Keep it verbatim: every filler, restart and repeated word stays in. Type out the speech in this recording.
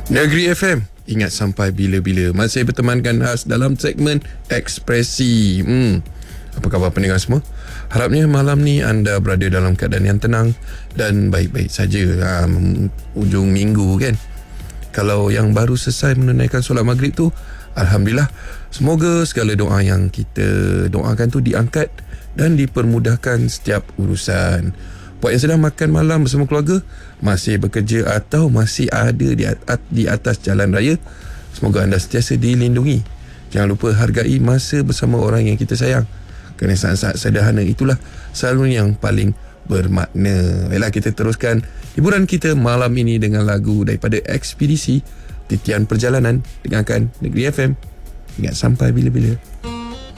Negeri F M, ingat sampai bila-bila. Masih bertemankan khas dalam segmen Ekspresi. Hmm. Apa khabar pendengar semua? Harapnya malam ni anda berada dalam keadaan yang tenang dan baik-baik saja. Ha, ujung minggu kan. Kalau yang baru selesai menunaikan solat maghrib tu, Alhamdulillah, semoga segala doa yang kita doakan tu diangkat dan dipermudahkan setiap urusan. Buat yang sedang makan malam bersama keluarga, masih bekerja atau masih ada di, at- di atas jalan raya, semoga anda sentiasa dilindungi. Jangan lupa hargai masa bersama orang yang kita sayang, kerana saat-saat sederhana itulah selalu yang paling bermakna. Baiklah, kita teruskan hiburan kita malam ini dengan lagu daripada Ekspedisi, Titian Perjalanan. Dengarkan Negeri F M, ingat sampai bila-bila.